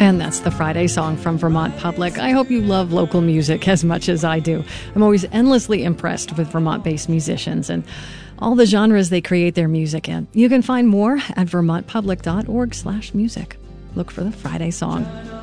And that's the Friday song from Vermont Public. I hope you love local music as much as I do. I'm always endlessly impressed with Vermont-based musicians and all the genres they create their music in. You can find more at vermontpublic.org/music. Look for the Friday song.